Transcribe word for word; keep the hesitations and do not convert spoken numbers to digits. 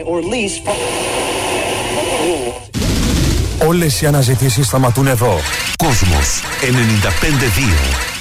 Όλες οι αναζητήσεις σταματούν εδώ. Κόσμος ενενήντα πέντε δύο.